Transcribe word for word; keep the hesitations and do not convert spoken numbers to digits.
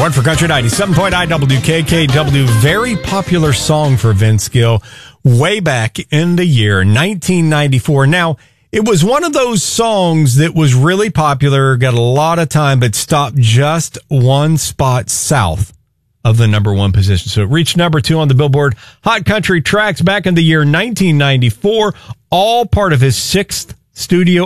One for Country ninety-seven point nine W K K W. Very popular song for Vince Gill way back in the year nineteen ninety-four. Now, it was one of those songs that was really popular, got a lot of time, but stopped just one spot south of the number one position. So it reached number two on the Billboard Hot Country Tracks back in the year nineteen ninety-four, all part of his sixth studio